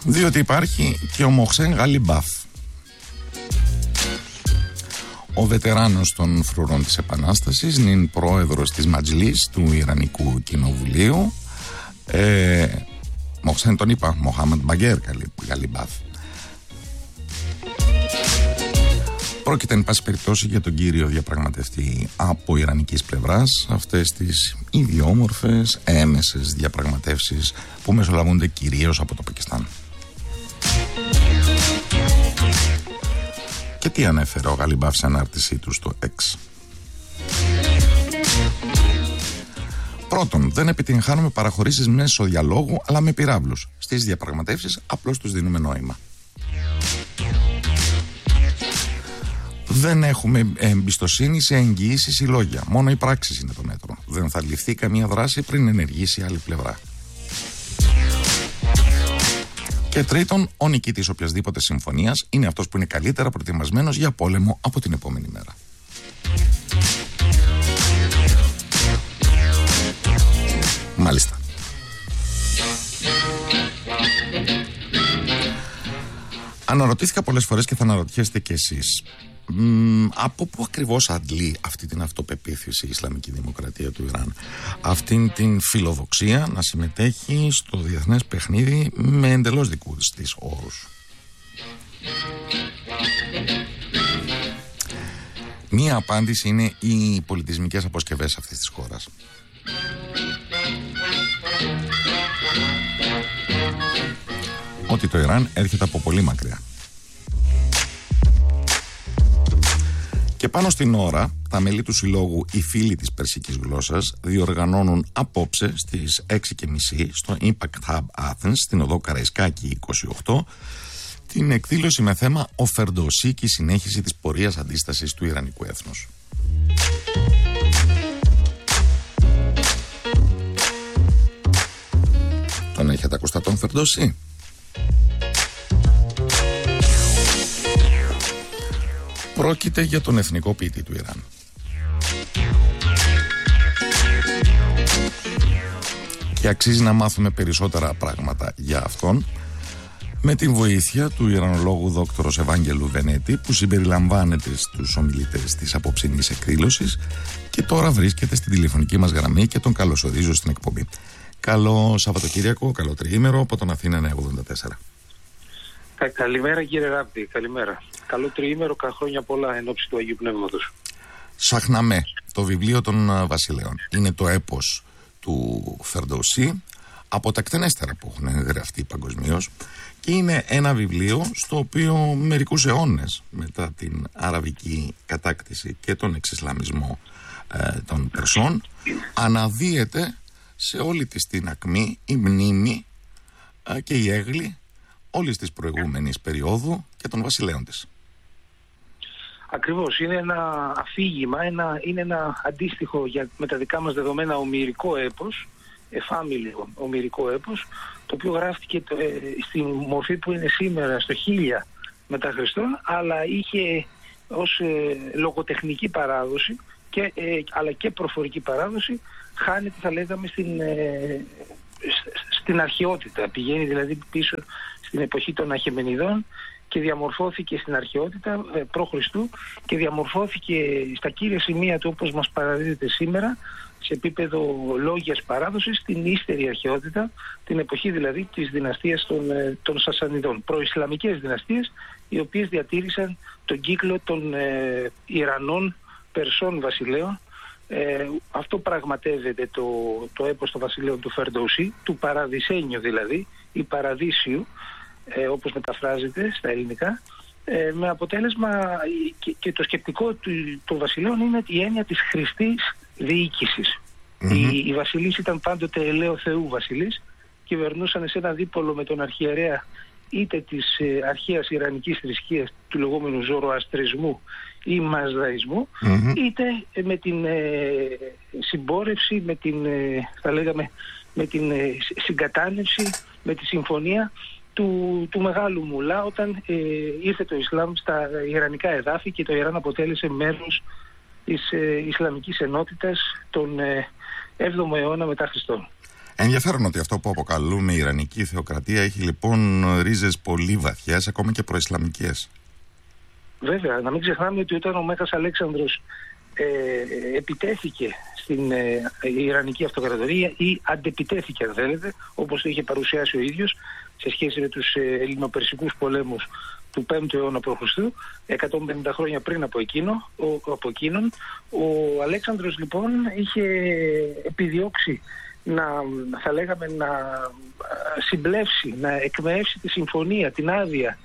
Διότι υπάρχει και ο Μοχσέν Γαλιμπάφ, ο βετεράνος των φρουρών της Επανάστασης, νυν πρόεδρος της Ματζλής του Ιρανικού Κοινοβουλίου. Μοχσέν τον είπα, Μοχάμεντ Μπαγκέρ Γαλιμπάφ. Πρόκειται εν πάση περιπτώσει για τον κύριο διαπραγματευτή από ιρανικής πλευράς αυτές τις ιδιόμορφες έμεσες διαπραγματεύσεις που μεσολαβούνται κυρίως από το Πακιστάν. Και τι ανέφερε ο Γαλιμπάφ σε ανάρτησή του στο X? Πρώτον, δεν επιτυγχάνουμε παραχωρήσεις μέσω διαλόγου αλλά με πυράβλους. Στις διαπραγματεύσεις απλώς τους δίνουμε νόημα. Δεν έχουμε εμπιστοσύνη σε εγγυήσεις ή λόγια. Μόνο οι πράξεις είναι το μέτρο. Δεν θα ληφθεί καμία δράση πριν ενεργήσει η άλλη πλευρά. Και τρίτον, ο νικητής οποιασδήποτε συμφωνίας είναι αυτός που είναι καλύτερα προετοιμασμένος για πόλεμο από την επόμενη μέρα. Μάλιστα. Αναρωτήθηκα πολλές φορές και θα αναρωτιέστε κι εσείς. Από πού ακριβώς αντλεί αυτή την αυτοπεποίθηση η Ισλαμική Δημοκρατία του Ιράν, αυτήν την φιλοδοξία να συμμετέχει στο διεθνές παιχνίδι με εντελώς δικούς της όρους? Μία απάντηση είναι οι πολιτισμικές αποσκευές αυτής της χώρας. Ότι το Ιράν έρχεται από πολύ μακριά. Και πάνω στην ώρα, τα μέλη του συλλόγου «Οι Φίλοι της Περσικής Γλώσσας» διοργανώνουν απόψε στις 6:30 στο Impact Hub Athens, στην οδό Καραϊσκάκη 28, την εκδήλωση με θέμα «Ο Φερντοσί και η συνέχιση της πορείας αντίστασης του Ιρανικού έθνους». Τον έχετε ακουστά τον Φερντοσί? Πρόκειται για τον εθνικό ποιητή του Ιράν. Και αξίζει να μάθουμε περισσότερα πράγματα για αυτόν με την βοήθεια του Ιρανολόγου δόκτωρος Ευάγγελου Βενέτη, που συμπεριλαμβάνεται στους ομιλητές της απόψινής εκδήλωσης και τώρα βρίσκεται στην τηλεφωνική μας γραμμή και τον καλωσορίζω στην εκπομπή. Καλό Σαββατοκύριακο, καλό τριήμερο από τον Αθήνα 984. Καλημέρα κύριε Ράπτη, καλημέρα. Καλό τριήμερο, χρόνια πολλά εν ώψη του Αγίου Πνεύματος. Σαχναμέ, το βιβλίο των Βασιλέων. Είναι το έπος του Φερντοσί, από τα εκτενέστερα που έχουν γραφτεί παγκοσμίως, και είναι ένα βιβλίο στο οποίο μερικούς αιώνες μετά την αραβική κατάκτηση και τον εξισλαμισμό των Περσών αναδύεται σε όλη της την ακμή η μνήμη και η έγλη όλης της προηγούμενης περίοδου και των βασιλέων της. Ακριβώς, είναι ένα αφήγημα, είναι ένα αντίστοιχο με τα δικά μας δεδομένα ομηρικό έπος, εφάμιλιο ομηρικό έπος, το οποίο γράφτηκε στη μορφή που είναι σήμερα στο 1000 μετά Χριστόν, αλλά είχε ως λογοτεχνική παράδοση αλλά και προφορική παράδοση, χάνεται θα λέγαμε στην αρχαιότητα, πηγαίνει δηλαδή πίσω στην εποχή των Αχεμενιδών και διαμορφώθηκε στην αρχαιότητα π.Χ. και διαμορφώθηκε στα κύρια σημεία του όπως μας παραδίδεται σήμερα σε επίπεδο λόγιας παράδοσης στην ύστερη αρχαιότητα, την εποχή δηλαδή της δυναστείας των Σασανιδών, προϊσλαμικές δυναστείες, οι οποίες διατήρησαν τον κύκλο των Ιρανών Περσών βασιλέων. Αυτό πραγματεύεται το έπος των βασιλέων του Φερντοσί, του Παραδεισένιου δηλαδή, ή Παραδείσιου, όπως μεταφράζεται στα ελληνικά, με αποτέλεσμα και το σκεπτικό των βασιλέων είναι η έννοια της χρηστής διοίκησης. Οι βασιλείς ήταν πάντοτε ελαίο Θεού βασιλείς, κυβερνούσαν σε ένα δίπολο με τον αρχιερέα είτε της αρχαίας ιρανικής θρησκείας του λεγόμενου Ζωροαστρισμού ή Μαζδαϊσμού, είτε με την συμπόρευση, θα λέγαμε, με την συγκατάνευση, με τη συμφωνία του Μεγάλου Μουλά όταν ήρθε το Ισλάμ στα ιρανικά εδάφη και το Ιράν αποτέλεσε μέρος της Ισλαμικής ενότητας τον 7ο αιώνα μετά Χριστόν. Ενδιαφέρον ότι αυτό που αποκαλούμε Ιρανική θεοκρατία έχει λοιπόν ρίζες πολύ βαθιές, ακόμα και προϊσλαμικές. Βέβαια, να μην ξεχνάμε ότι όταν ο Μέγας Αλέξανδρος επιτέθηκε στην Ιρανική Αυτοκρατορία ή αντεπιτέθηκε, αν θέλετε, όπως το είχε παρουσιάσει ο ίδιος σε σχέση με τους ελληνοπερσικούς πολέμους του 5ου αιώνα π.Χ., 150 χρόνια πριν από εκείνον, ο Αλέξανδρος λοιπόν είχε επιδιώξει να συμπλεύσει, να εκμεεύσει τη συμφωνία, την άδεια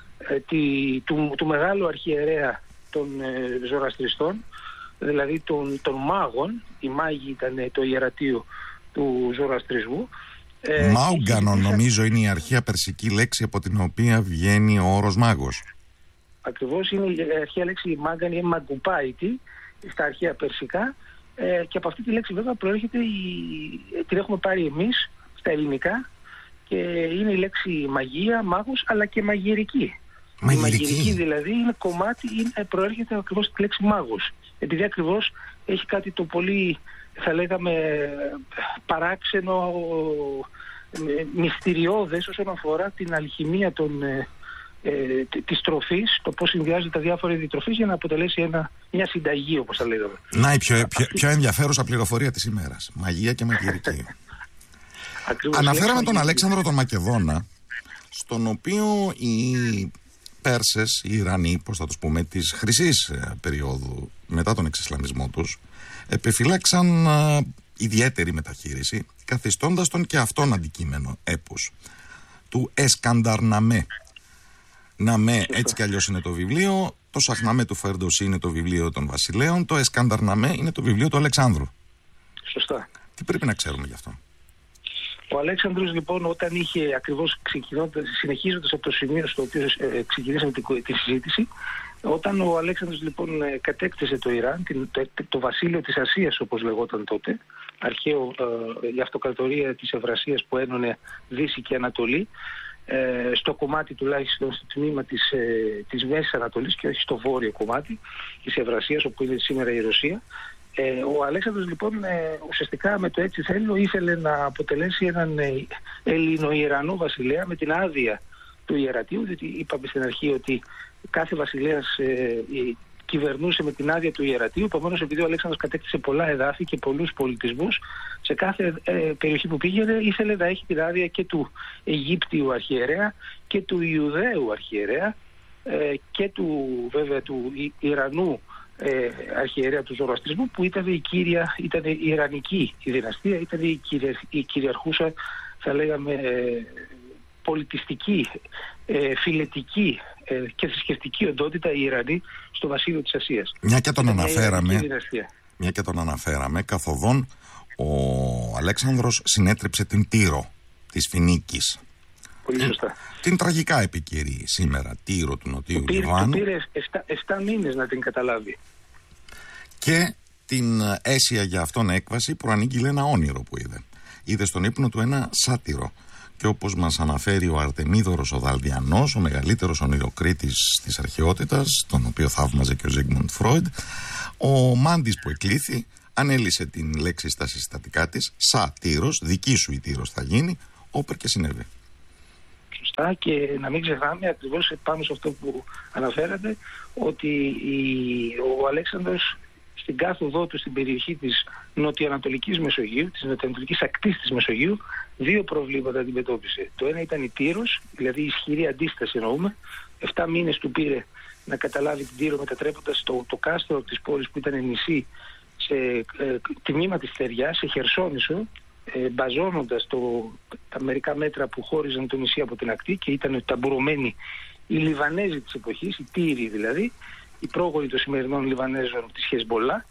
του μεγάλου αρχιερέα των Ζωραστριστών, δηλαδή των μάγων. Οι μάγοι ήταν το ιερατείο του Ζωραστρισμού. Μάουγκανο νομίζω είναι η αρχαία περσική λέξη από την οποία βγαίνει ο όρος μάγος. Ακριβώς, είναι η αρχαία λέξη μάγκαν ή μαγκουπάιτη στα αρχαία περσικά, και από αυτή τη λέξη βέβαια προέρχεται την έχουμε πάρει εμείς στα ελληνικά, και είναι η λέξη μαγεία, μάγος, αλλά και μαγειρική. Η μαγειρική δηλαδή είναι κομμάτι, προέρχεται ακριβώς τη λέξη μάγος, επειδή ακριβώς έχει κάτι το πολύ, θα λέγαμε, παράξενο, μυστηριώδες όσον αφορά την αλχημία της τροφής, το πώς συνδυάζονται τα διάφορα είδη τροφής για να αποτελέσει μια συνταγή, όπως θα λέγαμε. Να, η πιο ενδιαφέρουσα πληροφορία της ημέρας. Μαγεία και μαγειρική. Αναφέραμε τον Αλέξανδρο τον Μακεδόνα, στον οποίο οι Πέρσες, οι Ιρανοί, πώς θα τους πούμε, της χρυσής περίοδου μετά τον εξισλαμισμό τους, επιφυλάξαν ιδιαίτερη μεταχείριση, καθιστώντας τον και αυτόν αντικείμενο έπους του Εσκανταρναμέ. Ναμέ, έτσι κι αλλιώς είναι το βιβλίο. Το Σαχναμέ του Φερντοσί είναι το βιβλίο των βασιλέων. Το Εσκανταρναμέ είναι το βιβλίο του Αλεξάνδρου. Σωστά. Τι πρέπει να ξέρουμε γι' αυτό? Ο Αλέξανδρος λοιπόν, όταν είχε ακριβώς συνεχίζοντας από το σημείο στο οποίο ξεκινήσαμε τη συζήτηση, όταν ο Αλέξανδρος λοιπόν κατέκτησε το Ιράν, το βασίλειο της Ασίας όπως λεγόταν τότε, αρχαίο η αυτοκρατορία της Ευρασίας που ένωνε Δύση και Ανατολή, στο κομμάτι τουλάχιστον στο τμήμα της Μέσης Ανατολής και όχι στο βόρειο κομμάτι της Ευρασίας όπου είναι σήμερα η Ρωσία. Ο Αλέξανδρος λοιπόν ουσιαστικά με το έτσι θέλω ήθελε να αποτελέσει έναν Ελληνο-Ιρανό βασιλέα με την άδεια του ιερατείου, διότι είπαμε στην αρχή ότι κάθε βασιλέας κυβερνούσε με την άδεια του ιερατείου. Επομένως, επειδή ο Αλέξανδρος κατέκτησε πολλά εδάφη και πολλούς πολιτισμούς, σε κάθε περιοχή που πήγαινε ήθελε να έχει την άδεια και του Αιγύπτιου αρχιερέα και του Ιουδαίου αρχιερέα και βέβαια του Ιρανού αρχιερέα του Ζωραστρισμού, που ήταν ήταν η Ιρανική η δυναστεία, ήταν η κυριαρχούσα, θα λέγαμε, πολιτιστική, φιλετική και θρησκευτική οντότητα η Ιρανή στο βασίλειο της Ασίας. Μια και τον αναφέραμε, καθοδόν ο Αλέξανδρος συνέτριψε την Τύρο της Φινίκης. Πολύ σωστά. Την τραγικά επικαιρή σήμερα Τύρο του Νοτιού Λιβάνου. Του πήρε 7 μήνες να την καταλάβει. Και την αίσια για αυτόν έκβαση προανήγγειλε ένα όνειρο που είδε. Είδε στον ύπνο του ένα σάτυρο. Και όπως μας αναφέρει ο Αρτεμίδωρος ο Δαλδιανός, ο μεγαλύτερος ονειροκρίτης της αρχαιότητας, τον οποίο θαύμαζε και ο Ζίγμουντ Φρόιντ, ο μάντης που εκλήθη ανέλυσε την λέξη στα συστατικά της, σάτυρος, δική σου η Τύρος θα γίνει, όπερ και συνέβη. Σωστά, και να μην ξεχνάμε ακριβώς πάνω σε αυτό που αναφέρατε, ότι ο Αλέξανδρος στην κάθοδό του στην περιοχή της νοτιοανατολικής Μεσογείου, της νοτιοανατολικής ακτής της Μεσογείου, 2 προβλήματα αντιμετώπισε. Το ένα ήταν η Τύρος, δηλαδή η ισχυρή αντίσταση εννοούμε. 7 μήνες του πήρε να καταλάβει την Τύρο, μετατρέποντας το κάστρο της πόλης που ήταν νησί σε τμήμα της Θεριάς, σε Χερσόνησο, μπαζώνοντας τα μερικά μέτρα που χώριζαν το νησί από την ακτή, και ήταν ταμπουρωμένοι οι Λιβανέζοι της εποχής, οι Τύριοι δηλαδή, οι πρόγονοι των σημερινών Λιβανέζων της Χεσμπολά,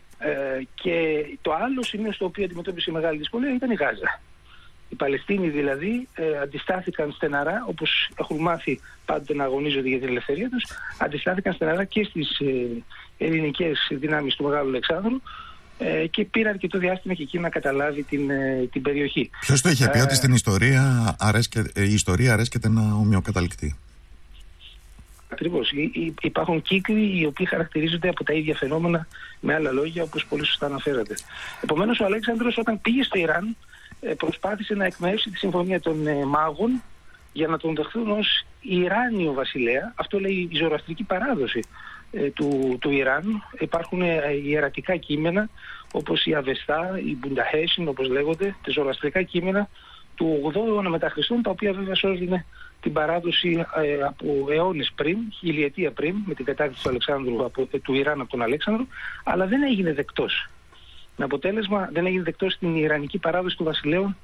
και το άλλο σημείο στο οποίο αντιμετώπισε μεγάλη δυσκολία ήταν η Γάζα. Οι Παλαιστίνοι δηλαδή αντιστάθηκαν στεναρά, όπως έχουν μάθει πάντοτε να αγωνίζονται για την ελευθερία τους, αντιστάθηκαν στεναρά και στις ελληνικές δυνάμεις του Μεγάλου Αλεξάνδρου, και πήραν και το διάστημα και εκεί να καταλάβει την περιοχή. Ποιος το είχε πει ότι στην ιστορία η ιστορία αρέσκεται να ομοιοκαταληκτεί? Ακριβώς. Υπάρχουν κύκλοι οι οποίοι χαρακτηρίζονται από τα ίδια φαινόμενα, με άλλα λόγια, όπως πολύ σωστά αναφέρατε. Επομένως, ο Αλέξανδρος όταν πήγε στο Ιράν, προσπάθησε να εκμεύσει τη συμφωνία των μάγων για να τον δεχθούν ως Ιράνιο βασιλέα. Αυτό λέει η ζωροαστρική παράδοση του Ιράν. Υπάρχουν ιερατικά κείμενα όπως η Αβεστά, η Μπουνταχέσιν όπως λέγονται, τα ζωροαστρικά κείμενα του 8ου αιώνα μετά Χριστόν, τα οποία βέβαια σώζουν την παράδοση από αιώνες πριν, χιλιετία πριν, με την κατάκτηση του Αλεξάνδρου, του Ιράν από τον Αλέξανδρο, αλλά δεν έγινε δεκτός. Με αποτέλεσμα δεν έγινε δεκτός στην ιρανική παράδοση των βασιλέων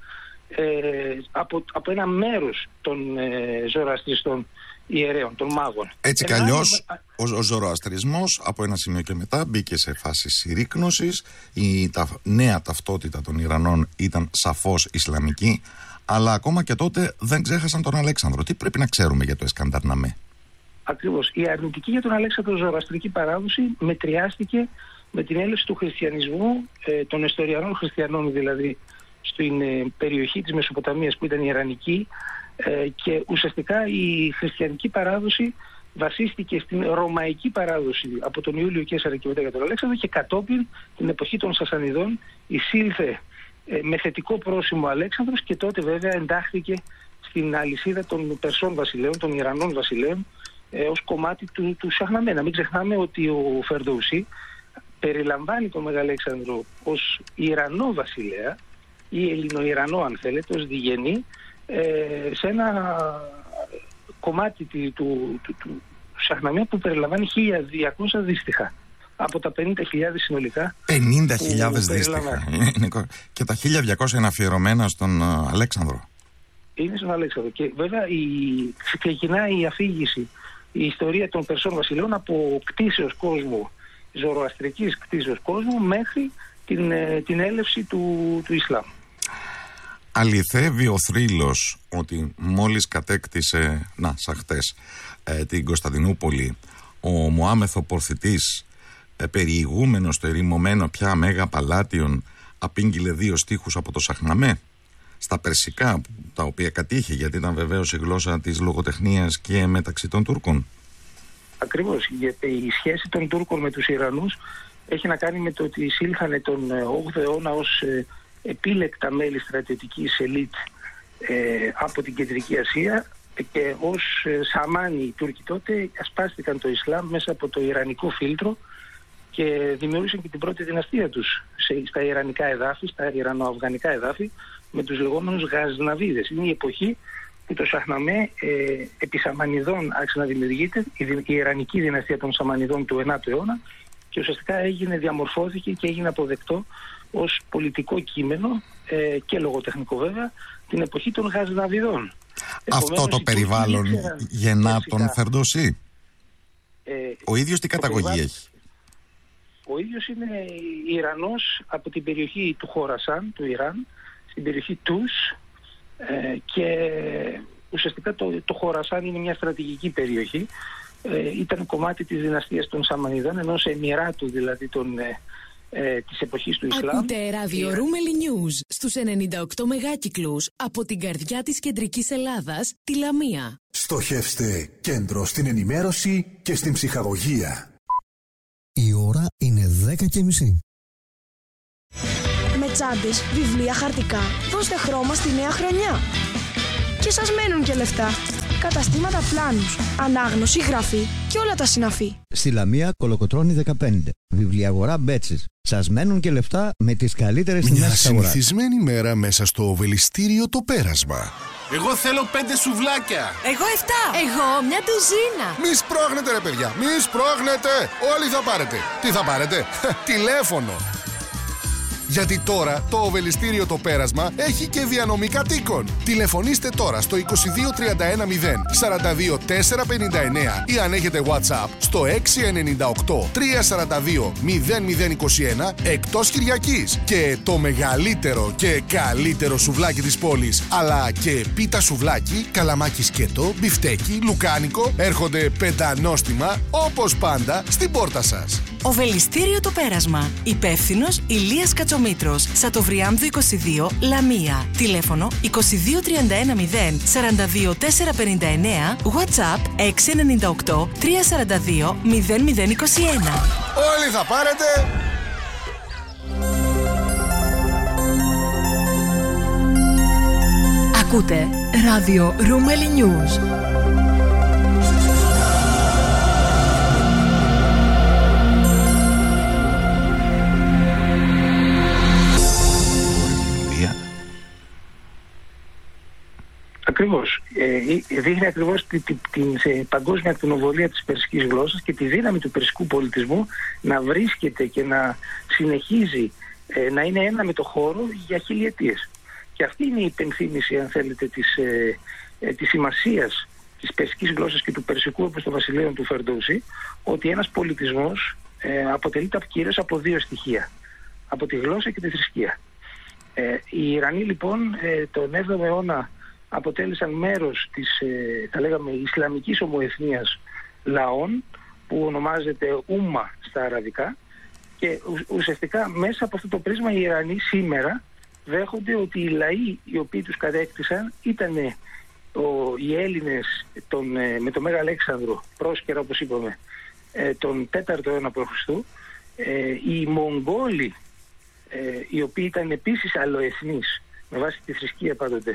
από ένα μέρος των ζωροαστριστών ιερέων, των μάγων. Έτσι κι αλλιώς ο ζωροαστρισμός από ένα σημείο και μετά μπήκε σε φάση συρρίκνωσης. Η νέα ταυτότητα των Ιρανών ήταν σαφώς ισλαμική, αλλά ακόμα και τότε δεν ξέχασαν τον Αλέξανδρο. Τι πρέπει να ξέρουμε για το Εσκανδαρναμέ? Ακριβώς. Η αρνητική για τον Αλέξανδρο ζωροαστρική παράδοση μετριάστηκε με την έλευση του χριστιανισμού, των Νεστοριανών χριστιανών δηλαδή, στην περιοχή της Μεσοποταμίας που ήταν η Ιρανική, και ουσιαστικά η χριστιανική παράδοση βασίστηκε στην ρωμαϊκή παράδοση από τον Ιούλιο Καίσαρα και μετά για τον Αλέξανδρο, και κατόπιν την εποχή των Σασανιδών εισήλθε με θετικό πρόσημο Αλέξανδρος, και τότε βέβαια εντάχθηκε στην αλυσίδα των Περσών βασιλέων, των Ιρανών βασιλέων, ως κομμάτι του Σαχναμέ. Να μην ξεχνάμε ότι ο Φερντοουσί περιλαμβάνει τον Μεγαλέξανδρο ως Ιρανό βασιλέα ή Ελληνοϊρανό αν θέλετε, ως διγενή, σε ένα κομμάτι του Σαχναμέ που περιλαμβάνει 1.200 δύστιχα από τα 50.000 συνολικά. 50.000 δύστιχα. Και τα 1.200 είναι αφιερωμένα στον Αλέξανδρο. Είναι στον Αλέξανδρο. Και βέβαια ξεκινάει η αφήγηση, η ιστορία των Περσών βασιλέων από κτήσεως κόσμου, ζωροαστρικής κτήσεως κόσμου, μέχρι την έλευση του Ισλάμ. Αληθεύει ο θρύλος ότι μόλις κατέκτησε, σαν χτες, την Κωνσταντινούπολη, ο Μωάμεθο Πορθητής, περιηγούμενος στο ερημωμένο πια Μέγα Παλάτιον, απήγγειλε 2 στίχους από το Σαχναμέ στα περσικά, τα οποία κατήχε, γιατί ήταν βεβαίως η γλώσσα της λογοτεχνίας και μεταξύ των Τούρκων. Ακριβώς, γιατί η σχέση των Τούρκων με τους Ιρανούς έχει να κάνει με το ότι εισήλθανε τον 8ο αιώνα ως επίλεκτα μέλη στρατιωτικής ελίτ από την Κεντρική Ασία, και ως σαμάνοι οι Τούρκοι τότε ασπάστηκαν το Ισλάμ μέσα από το ιρανικό φίλτρο και δημιούργησαν και την πρώτη δυναστεία τους στα ιρανικά εδάφη, στα ιρανοαφγανικά εδάφη, με τους λεγόμενους Γαζναβίδες. Είναι η εποχή που το Σαχναμέ επί Σαμανιδών άρχισε να δημιουργείται, η ιρανική δυναστεία των Σαμανιδών του 9ου αιώνα, και ουσιαστικά διαμορφώθηκε και έγινε αποδεκτό ως πολιτικό κείμενο και λογοτεχνικό βέβαια την εποχή των Γαζναβιδών. Αυτό το περιβάλλον γεννά τον Φερντοουσί. Ο ίδιος τι καταγωγή έχει? Ο ίδιος είναι Ιρανός από την περιοχή του Χορασάν, του Ιράν, στην περιοχή Τους, και ουσιαστικά το Χορασάν είναι μια στρατηγική περιοχή. Ήταν κομμάτι της δυναστείας των Σαμανιδών, ενός εμιράτου δηλαδή της εποχής του Ισλάμ. Ακούτε ράδιο Ρούμελι News στους 98 μεγάκυκλους από την καρδιά της κεντρικής Ελλάδας, τη Λαμία. Στοχεύστε κέντρο στην ενημέρωση και στην ψυχαγωγία. Η ώρα είναι 10:30. Με τσάντες, βιβλία, χαρτικά, δώστε χρώμα στη νέα χρονιά. Και σας μένουν και λεφτά. Καταστήματα πλάνους, ανάγνωση, γραφή και όλα τα συναφή. Στη Λαμία, Κολοκοτρώνη 15. Βιβλιαγορά Μπέτσης. Σας μένουν και λεφτά με τις καλύτερες τιμές της αγοράς. Μια συνηθισμένη μέρα μέσα στο Οβελιστήριο Το Πέρασμα. Εγώ θέλω 5 σουβλάκια. Εγώ 7. Εγώ μια ντουζίνα. Μη σπρώχνετε ρε παιδιά, μη σπρώχνετε. Όλοι θα πάρετε. Τι θα πάρετε? Τηλέφωνο. Γιατί τώρα το Οβελιστήριο Το Πέρασμα έχει και διανομή κατοίκων. Τηλεφωνήστε τώρα στο 22 31 0 42 459 ή αν έχετε WhatsApp στο 698 342 0021 εκτός Κυριακής. Και το μεγαλύτερο και καλύτερο σουβλάκι της πόλης, αλλά και πίτα σουβλάκι, καλαμάκι σκέτο, μπιφτέκι, λουκάνικο, έρχονται πεντανόστιμα όπως πάντα στην πόρτα σας. Οβελιστήριο Το Πέρασμα. Υπεύθυνος Ηλίας Κατσομήτρος. Σατοβριάμβου 22, Λαμία. Τηλέφωνο 22 31 0 42 459. WhatsApp 698 342 0021. Όλοι θα πάρετε. Ακούτε ράδιο Ρούμελι News. Ακριβώς. Δείχνει ακριβώς την παγκόσμια ακτινοβολία της περσικής γλώσσας και τη δύναμη του περσικού πολιτισμού να βρίσκεται και να συνεχίζει να είναι ένα με το χώρο για χιλιετίες. Και αυτή είναι η υπενθύμηση, αν θέλετε, της σημασίας της περσικής γλώσσας και του περσικού όπως των βασιλείων του Φερντόουσι, ότι ένας πολιτισμός αποτελείται κυρίως από δύο στοιχεία, από τη γλώσσα και τη θρησκεία. Οι Ιρανοί λοιπόν τον 7ο αιώνα αποτέλεσαν μέρος της, θα λέγαμε, Ισλαμικής ομοεθνίας λαών, που ονομάζεται Ούμμα στα αραβικά, και ουσιαστικά μέσα από αυτό το πρίσμα οι Ιρανοί σήμερα δέχονται ότι οι λαοί οι οποίοι τους κατέκτησαν ήταν οι Έλληνες με τον Μέγα Αλέξανδρο, πρόσκαιρα όπως είπαμε, τον 4ο αιώνα π.Χ., οι Μογγόλοι, οι οποίοι ήταν επίσης αλλοεθνείς με βάση τη θρησκεία πάντοτε,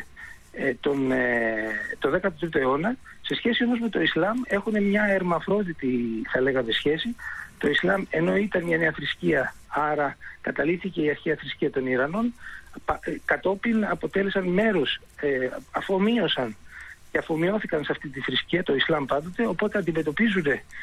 το 13ο αιώνα. Σε σχέση όμως με το Ισλάμ έχουν μια ερμαφρόδιτη, θα λέγαμε, σχέση. Το Ισλάμ, ενώ ήταν μια νέα θρησκεία, άρα καταλήθηκε η αρχαία θρησκεία των Ιρανών, κατόπιν αποτέλεσαν μέρος, αφομοίωσαν και αφομοιώθηκαν σε αυτή τη θρησκεία, το Ισλάμ πάντοτε, οπότε αντιμετωπίζουν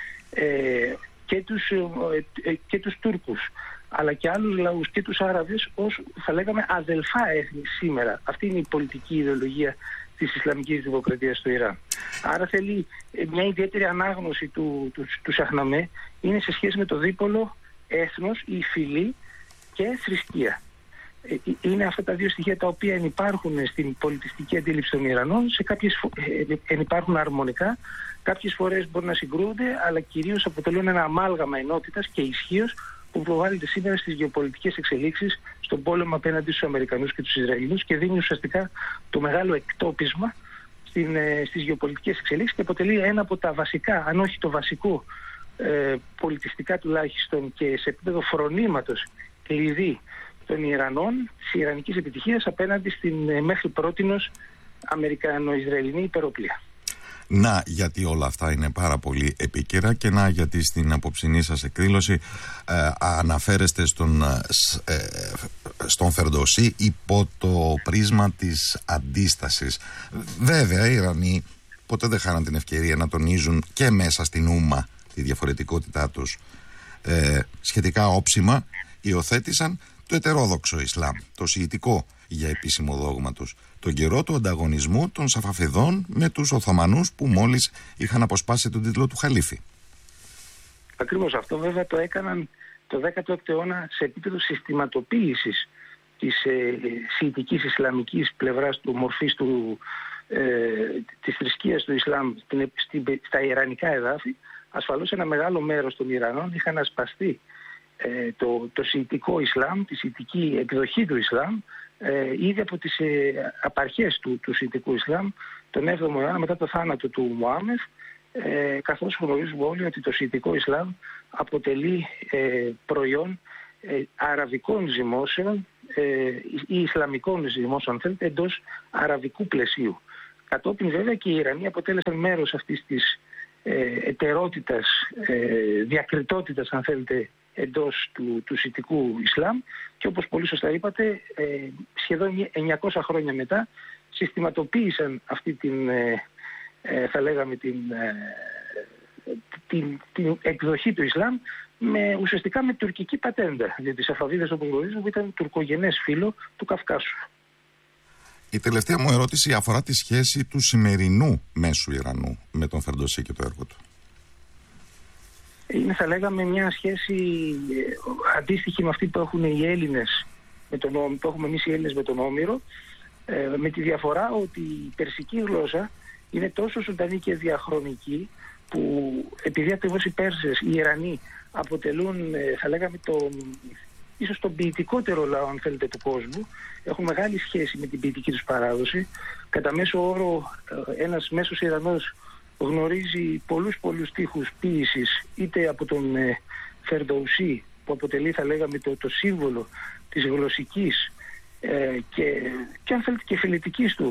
και τους Τούρκους αλλά και άλλους λαούς και τους Άραβες ως, θα λέγαμε, αδελφά έθνη σήμερα. Αυτή είναι η πολιτική ιδεολογία της Ισλαμικής Δημοκρατίας στο Ιράν. Άρα θέλει μια ιδιαίτερη ανάγνωση του Σαχναμέ, είναι σε σχέση με το δίπολο έθνος ή φυλή και θρησκεία. Είναι αυτά τα δύο στοιχεία τα οποία υπάρχουν στην πολιτιστική αντίληψη των Ιρανών, υπάρχουν αρμονικά, κάποιες φορές μπορούν να συγκρούονται, αλλά κυρίως αποτελούν ένα αμάλγαμα ενότητας και ισχύως που προβάλλεται σήμερα στις γεωπολιτικές εξελίξεις, στον πόλεμο απέναντι στους Αμερικανούς και τους Ισραηλινούς, και δίνει ουσιαστικά το μεγάλο εκτόπισμα στις γεωπολιτικές εξελίξεις και αποτελεί ένα από τα βασικά, αν όχι το βασικό, πολιτιστικά τουλάχιστον και σε επίπεδο φρονήματος κλειδί των Ιρανών, της Ιρανικής επιτυχίας απέναντι στην μέχρι πρότινος Αμερικανο-Ισραηλινή υπεροπλία. Να, γιατί όλα αυτά είναι πάρα πολύ επίκαιρα, και να, γιατί στην απόψινή σας εκδήλωση αναφέρεστε στον Φερντόουσι υπό το πρίσμα της αντίστασης. Βέβαια, οι Ιρανοί ποτέ δεν χάναν την ευκαιρία να τονίζουν και μέσα στην Ούμμα τη διαφορετικότητά τους. Σχετικά όψιμα υιοθέτησαν το ετερόδοξο Ισλάμ, το σιητικό για επίσημο δόγμα τους, τον καιρό του ανταγωνισμού των Σαφαφιδών με τους Οθωμανούς που μόλις είχαν αποσπάσει τον τίτλο του Χαλίφη. Ακριβώς αυτό βέβαια το έκαναν το 16ο αιώνα σε επίπεδο συστηματοποίησης της σιητικής Ισλαμικής πλευράς του μορφής της θρησκείας του Ισλάμ στα ιρανικά εδάφη. Ασφαλώς ένα μεγάλο μέρος των Ιρανών είχαν ασπαστεί το σιητικό Ισλάμ, τη σιητική εκδοχή του Ισλάμ, ήδη από τις απαρχές του σιητικού Ισλάμ τον 7ο αιώνα μετά το θάνατο του Μωάμεθ, καθώς γνωρίζουμε όλοι ότι το σιητικό Ισλάμ αποτελεί προϊόν αραβικών ζυμώσεων ή ισλαμικών ζυμώσεων, αν θέλετε, εντός αραβικού πλαισίου. Κατόπιν βέβαια και οι Ιρανοί αποτέλεσαν μέρος αυτής της ετερότητας, διακριτότητας, αν θέλετε, εντός του σιητικού Ισλάμ, και όπως πολύ σωστά είπατε, σχεδόν 900 χρόνια μετά συστηματοποίησαν αυτή την, θα λέγαμε, την εκδοχή του Ισλάμ ουσιαστικά με τουρκική πατέντα, διότι οι Σαφαβίδες, όπως γνωρίζουμε, ήταν τουρκογενές φύλο του Καυκάσου. Η τελευταία μου ερώτηση αφορά τη σχέση του σημερινού μέσου Ιρανού με τον Φερντόουσι και το έργο του. Είναι, θα λέγαμε, μια σχέση αντίστοιχη με αυτή που έχουν οι Έλληνες, που έχουμε εμείς οι Έλληνες με τον Όμηρο, με τη διαφορά ότι η περσική γλώσσα είναι τόσο ζωντανή και διαχρονική, που επειδή ακριβώς οι Πέρσες, οι Ιρανοί, αποτελούν, θα λέγαμε, ίσως τον ποιητικότερο λαό, αν θέλετε, του κόσμου, έχουν μεγάλη σχέση με την ποιητική τους παράδοση. Κατά μέσο όρο, ένας μέσος Ιρανός γνωρίζει πολλούς στίχους ποίησης, είτε από τον Φερντόουσι, που αποτελεί, θα λέγαμε, το σύμβολο της γλωσσικής και αν θέλετε και φιλετικής του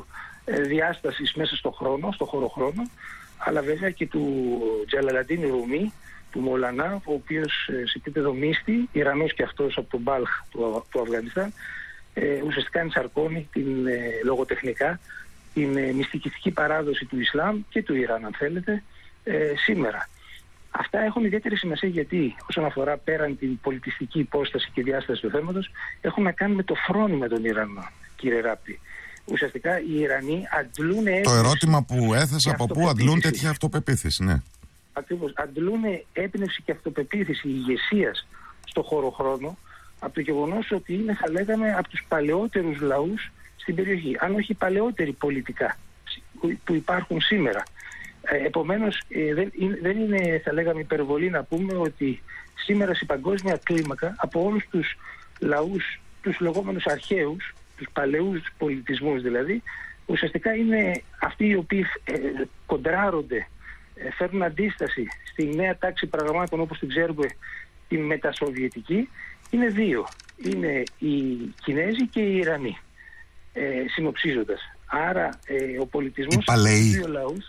διάστασης μέσα στο χωροχρόνο, αλλά βέβαια και του Τζαλαλαντίν Ρούμι, του Μολανά, ο οποίος σε επίπεδο μύστη, Ιρανός και αυτός από τον Μπάλχ του Αφγανιστάν, ουσιαστικά ενσαρκώνει λογοτεχνικά την μυστικιστική παράδοση του Ισλάμ και του Ιράν, αν θέλετε, σήμερα. Αυτά έχουν ιδιαίτερη σημασία γιατί, όσον αφορά πέραν την πολιτιστική υπόσταση και διάσταση του θέματος, έχουν να κάνουν με το φρόνημα των Ιρανών, κύριε Ράπτη. Ουσιαστικά οι Ιρανοί αντλούν... Το ερώτημα που έθεσα, από πού αντλούν τέτοια αυτοπεποίθηση, ναι. Ακριβώς. Αντλούν έμπνευση και αυτοπεποίθηση ηγεσίας στο χωροχρόνο από το γεγονός ότι είναι, θα λέγαμε, από τους παλαιότερους λαούς στην περιοχή, αν όχι παλαιότεροι πολιτικά που υπάρχουν σήμερα. Επομένως, δεν είναι, θα λέγαμε, υπερβολή να πούμε ότι σήμερα στην παγκόσμια κλίμακα από όλους τους λαούς, τους λεγόμενους αρχαίους, τους παλαιούς πολιτισμούς δηλαδή, ουσιαστικά είναι αυτοί οι οποίοι κοντράρονται, φέρνουν αντίσταση στη νέα τάξη πραγμάτων όπως την ξέρουμε, την μετασοβιετική, είναι δύο. Είναι οι Κινέζοι και οι Ιρανοί, συνοψίζοντας. Άρα ο πολιτισμός στους δύο λαούς,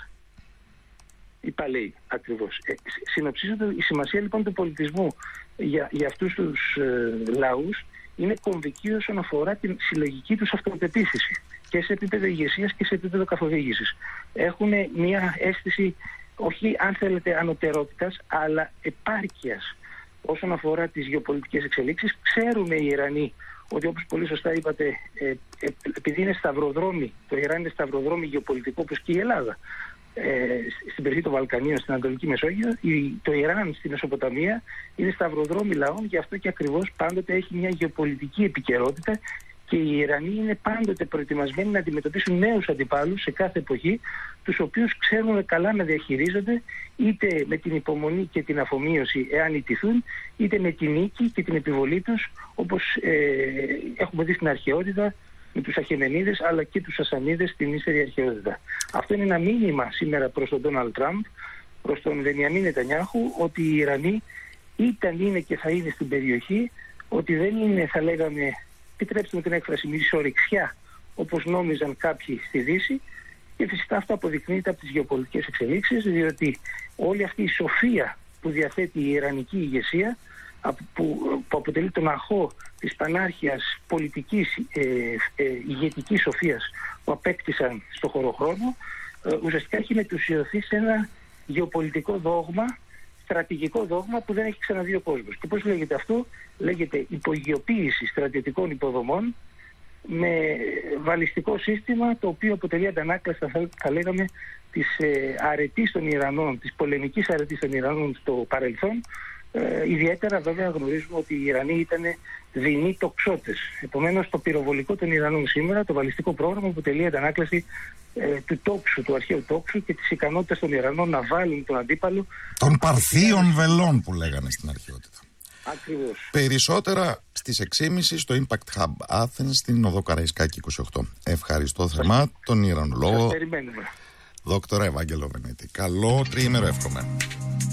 οι παλαιοί ακριβώς. Συνοψίζοντας, η σημασία λοιπόν του πολιτισμού για αυτούς τους λαούς είναι κομβική όσον αφορά την συλλογική τους αυτοπεποίθηση και σε επίπεδο ηγεσίας και σε επίπεδο καθοδήγησης. Έχουν μια αίσθηση, όχι αν θέλετε ανωτερότητας, αλλά επάρκειας όσον αφορά τις γεωπολιτικές εξελίξεις. Ξέρουν οι Ιρανοί ότι, όπως πολύ σωστά είπατε, επειδή είναι σταυροδρόμι, το Ιράν είναι σταυροδρόμι γεωπολιτικό όπως και η Ελλάδα, στην περιοχή των Βαλκανίων, στην Ανατολική Μεσόγειο, το Ιράν στη Μεσοποταμία είναι σταυροδρόμι λαών, γι' αυτό και ακριβώς πάντοτε έχει μια γεωπολιτική επικαιρότητα και οι Ιρανοί είναι πάντοτε προετοιμασμένοι να αντιμετωπίσουν νέους αντιπάλους σε κάθε εποχή, τους οποίους ξέρουν καλά να διαχειρίζονται, είτε με την υπομονή και την αφομοίωση εάν ιτηθούν, είτε με την νίκη και την επιβολή τους, όπως έχουμε δει στην αρχαιότητα με τους Αχεμενίδες αλλά και τους Σασανίδες στην ύστερη αρχαιότητα. Αυτό είναι ένα μήνυμα σήμερα προς τον Ντόναλντ Τραμπ, προς τον Μπενιαμίν Νετανιάχου, ότι οι Ιρανοί ήταν, είναι και θα είναι στην περιοχή, ότι δεν είναι, θα λέγαμε, επιτρέψτε με την έκφραση, μισορυξιά όπως νόμιζαν κάποιοι στη Δύση, και φυσικά αυτό αποδεικνύεται από τις γεωπολιτικές εξελίξεις, διότι όλη αυτή η σοφία που διαθέτει η Ιρανική ηγεσία, που αποτελεί τον αχώ της πανάρχιας πολιτικής ηγετικής σοφίας που απέκτησαν στο χωροχρόνο, ουσιαστικά έχει μετουσιωθεί σε ένα γεωπολιτικό δόγμα, στρατηγικό δόγμα που δεν έχει ξαναδεί ο κόσμος. Και πώς λέγεται αυτό? Λέγεται υπογειοποίηση στρατιωτικών υποδομών με βαλιστικό σύστημα, το οποίο αποτελεί αντανάκλαση, θα λέγαμε, της αρετής των Ιρανών, της πολεμικής αρετής των Ιρανών στο παρελθόν. Ιδιαίτερα βέβαια γνωρίζουμε ότι οι Ιρανοί ήταν δεινοί τοξότες. Επομένως το πυροβολικό των Ιρανών σήμερα, το βαλιστικό πρόγραμμα, αποτελεί αντανάκλαση του τόξου, του αρχαίου τόξου και της ικανότητας των Ιρανών να βάλουν τον αντίπαλο. Των παρθίων βελών που λέγανε στην αρχαιότητα. Ακριβώς. Περισσότερα στις 6.30 στο Impact Hub Athens στην Οδό Καραϊσκάκη 28. Ευχαριστώ θερμά τον Ιρανολόγο Δόκτωρα Ευάγγελο Βενέτη. Καλό τριήμερο εύχομαι.